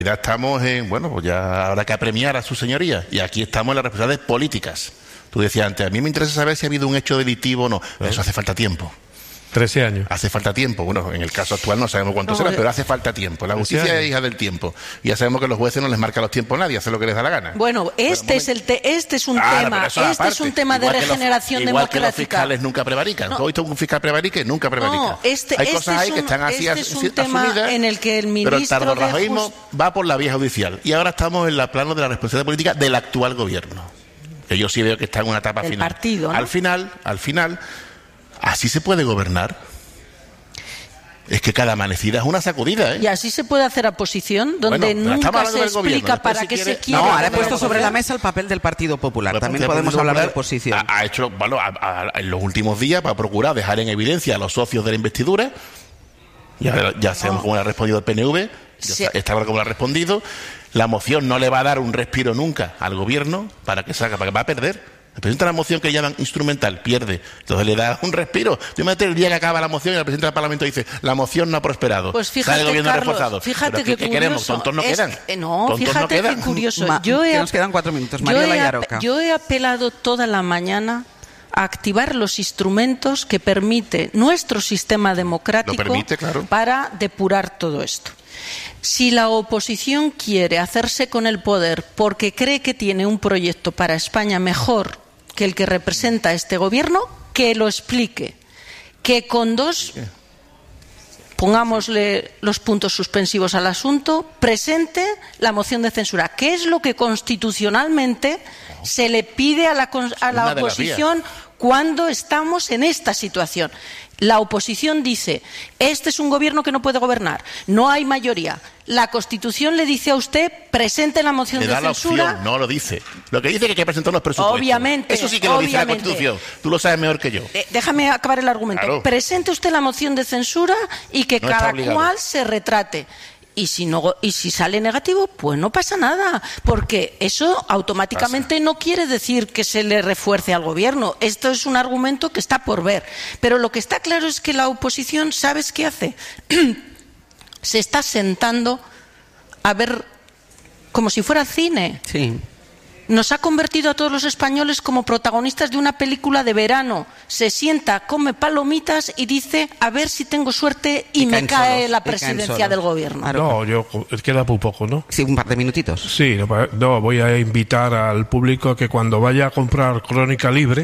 Ya estamos en, bueno, pues ya habrá que apremiar a su señoría. Y aquí estamos en las responsabilidades políticas. Tú decías antes, a mí me interesa saber si ha habido un hecho delictivo o no. Eso hace falta tiempo. 13 años. Hace falta tiempo. Bueno, en el caso actual no sabemos cuánto será, pero hace falta tiempo. La justicia es hija del tiempo. Y ya sabemos que los jueces no les marcan los tiempos a nadie, hacen lo que les da la gana. Bueno, este es un tema de regeneración democrática. Igual que los fiscales nunca prevarican. ¿Tú has visto un fiscal prevarique? Nunca prevarica. Hay cosas ahí que están así asumidas, en el que el ministro pero el tardorrajoísmo va por la vía judicial. Y ahora estamos en la plano de la responsabilidad política del actual gobierno. Que yo sí veo que está en una etapa final. Partido, ¿no? Al final, ¿así se puede gobernar? Es que cada amanecida es una sacudida, ¿eh? Y así se puede hacer oposición, donde nunca se explica para qué se quiere. No, ahora he puesto sobre la mesa el papel del Partido Popular. También podemos hablar de oposición. Ha hecho, bueno, en los últimos días, para procurar dejar en evidencia a los socios de la investidura. Ya sabemos cómo le ha respondido el PNV. Está claro cómo le ha respondido. La moción no le va a dar un respiro nunca al gobierno para que va a perder. Le presenta la moción que llaman instrumental, pierde. Entonces le da un respiro. Yo me meto el día que acaba la moción y el presidente del Parlamento dice: la moción no ha prosperado. Pues fíjate, Carlos, fíjate que ¿qué queremos? Tontos no quedan. Fíjate qué curioso. Nos quedan 4 minutos. Mariola Yaroca. Yo he apelado toda la mañana a activar los instrumentos que permite nuestro sistema democrático para depurar todo esto. Si la oposición quiere hacerse con el poder porque cree que tiene un proyecto para España mejor que el que representa este gobierno, que lo explique. Que con pongámosle los puntos suspensivos al asunto, presente la moción de censura, que es lo que constitucionalmente se le pide a la oposición cuando estamos en esta situación. La oposición dice: este es un gobierno que no puede gobernar, no hay mayoría. La Constitución le dice a usted: presente la moción de censura. Le da la opción, no lo dice. Lo que dice es que hay que presentar unos presupuestos. Obviamente. Eso sí que lo dice la Constitución. Tú lo sabes mejor que yo. Déjame acabar el argumento. Claro. Presente usted la moción de censura y que cada cual se retrate. Y si sale negativo, pues no pasa nada, porque eso automáticamente no quiere decir que se le refuerce al gobierno. Esto es un argumento que está por ver. Pero lo que está claro es que la oposición, ¿sabes qué hace? Se está sentando a ver como si fuera cine. Sí. Nos ha convertido a todos los españoles como protagonistas de una película de verano. Se sienta, come palomitas y dice: a ver si tengo suerte y me cae la presidencia del gobierno. No, queda muy poco, ¿no? Sí, un par de minutitos. Sí, no, voy a invitar al público que cuando vaya a comprar Crónica Libre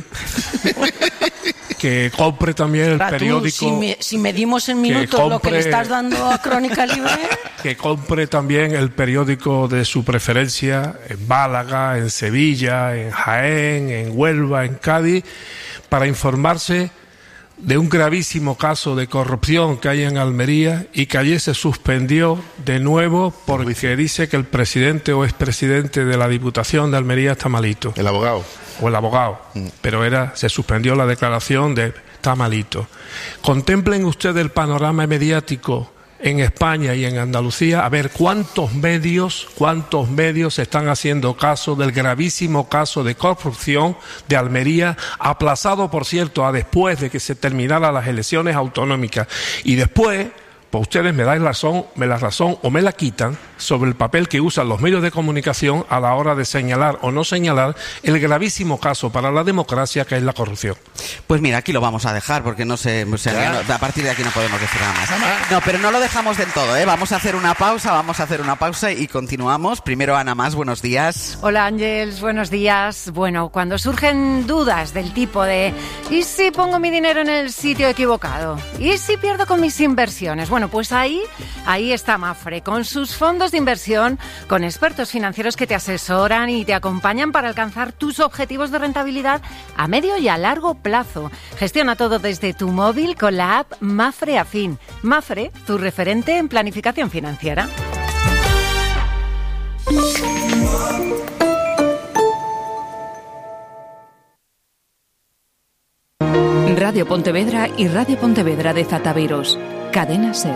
que compre también el periódico. Si medimos en minutos lo que le estás dando a Crónica Libre. Que compre también el periódico de su preferencia en Málaga, en Sevilla, en Jaén, en Huelva, en Cádiz, para informarse de un gravísimo caso de corrupción que hay en Almería y que ayer se suspendió de nuevo porque dice que el presidente o expresidente de la Diputación de Almería está malito. El abogado. O el abogado. Pero se suspendió la declaración de está malito. Contemplen ustedes el panorama mediático en España y en Andalucía, a ver cuántos medios están haciendo caso del gravísimo caso de corrupción de Almería, aplazado, por cierto, a después de que se terminaran las elecciones autonómicas. Y después, pues ustedes me dan la razón o me la quitan sobre el papel que usan los medios de comunicación a la hora de señalar o no señalar el gravísimo caso para la democracia que es la corrupción. Pues mira, aquí lo vamos a dejar porque a partir de aquí no podemos decir nada más. No, pero no lo dejamos del todo, ¿eh? Vamos a hacer una pausa y continuamos. Primero Ana Mas, buenos días. Hola Ángels, buenos días. Bueno, cuando surgen dudas del tipo de ¿y si pongo mi dinero en el sitio equivocado? ¿Y si pierdo con mis inversiones? Bueno, pues ahí está Mapfre, con sus fondos de inversión, con expertos financieros que te asesoran y te acompañan para alcanzar tus objetivos de rentabilidad a medio y a largo plazo. Gestiona todo desde tu móvil con la app Mapfre Afin. Mapfre, tu referente en planificación financiera. Radio Pontevedra y Radio Pontevedra de Zataviros. Cadena SER.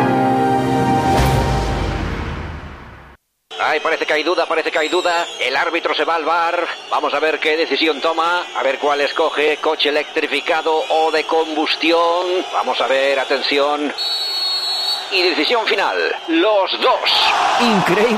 Ay, parece que hay duda. El árbitro se va al VAR. Vamos a ver qué decisión toma. A ver cuál escoge. Coche electrificado o de combustión. Vamos a ver, atención. Y decisión final, los dos. Increíble.